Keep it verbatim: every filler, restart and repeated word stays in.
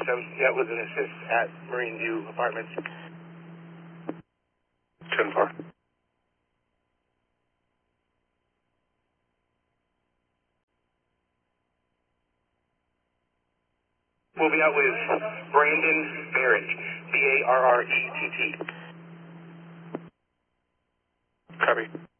seven, that was an assist at Marine View Apartments. ten four. We'll be out with Brandon Barrett, B A R R E T T. Copy.